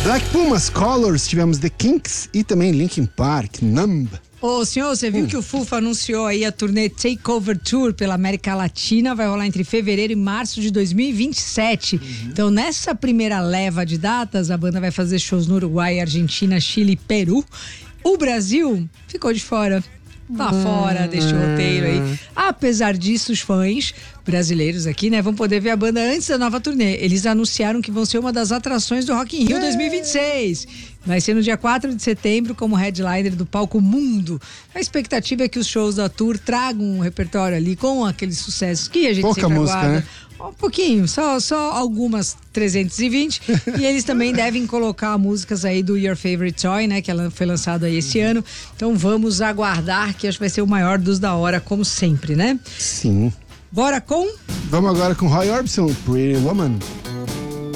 Black Pumas, Colors, tivemos The Kinks e também Linkin Park, Numb. Ô, senhor, você viu que o Fufo anunciou aí a turnê Takeover Tour pela América Latina, vai rolar entre fevereiro e março de 2027. Então, nessa primeira leva de datas, a banda vai fazer shows no Uruguai, Argentina, Chile e Peru. O Brasil ficou de fora. Tá fora deste roteiro aí. Apesar disso, os fãs brasileiros aqui, né, vão poder ver a banda antes da nova turnê. Eles anunciaram que vão ser uma das atrações do Rock in Rio 2026. Vai ser no dia 4 de setembro como headliner do Palco Mundo. A expectativa é que os shows da tour tragam um repertório ali com aqueles sucessos que a gente Pouca sempre música, aguarda. né? Um pouquinho, só algumas 320. E eles também devem colocar músicas aí do Your Favorite Toy, né? Que ela foi lançado aí esse ano. Então vamos aguardar, que acho que vai ser o maior dos da hora, como sempre, né? Sim. Bora com... Vamos agora com Roy Orbison, Pretty Woman.